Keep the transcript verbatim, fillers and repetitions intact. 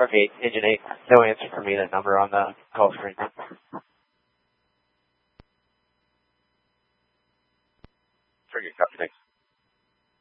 Truck eight, Engine eight. No answer for me, that number on the call screen. Very good, copy, thanks.